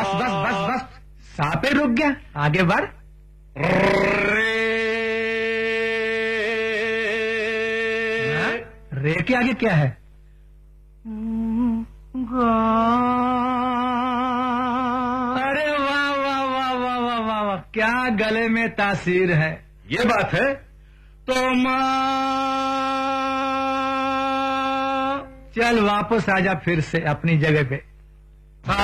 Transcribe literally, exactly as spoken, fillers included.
बस बस बस बस सापे रुक गया, आगे बढ़। रे रे के आगे क्या है? अरे वाह वाह वाह वाह वाह वाह वाह, क्या गले में तासीर है। ये बात है तो माँ। चल वापस आजा फिर से अपनी जगह पे।